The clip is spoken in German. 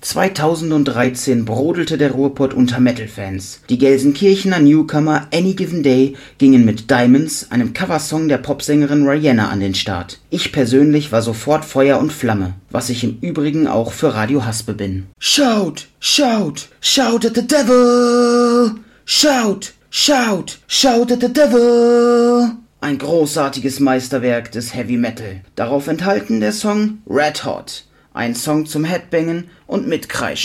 2013 brodelte der Ruhrpott unter Metal-Fans. Die Gelsenkirchener Newcomer Any Given Day gingen mit Diamonds, einem Coversong der Popsängerin Rihanna, an den Start. Ich persönlich war sofort Feuer und Flamme, was ich im Übrigen auch für Radio Haspe bin. Shout, shout, shout at the devil! Shout, shout, shout at the devil! Ein großartiges Meisterwerk des Heavy Metal. Darauf enthalten der Song Red Hot. Ein Song zum Headbangen und Mitkreischen.